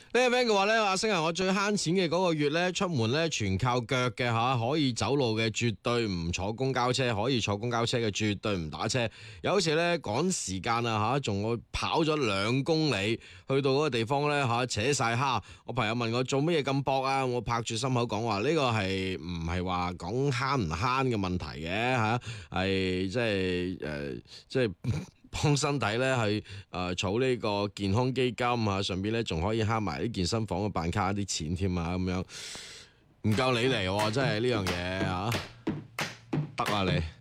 呢個 friend 嘅話咧，阿星啊，我最慳錢嘅嗰個月咧，出門咧全靠腳嘅吓，可以走路嘅絕對唔坐公交車，可以坐公交車嘅絕對唔打車。有時咧趕時間啊吓，仲我跑咗2公里去到嗰個地方咧吓，扯晒蝦。我朋友問我做乜嘢咁搏啊？我拍住心口講話呢個係唔係話講慳唔慳嘅問題嘅吓，係即係幫身體咧去儲呢個健康基金啊，順便咧仲可以慳埋啲健身房嘅辦卡啲錢添啊，咁樣唔夠你嚟喎，真係呢樣嘢啊，得啊你！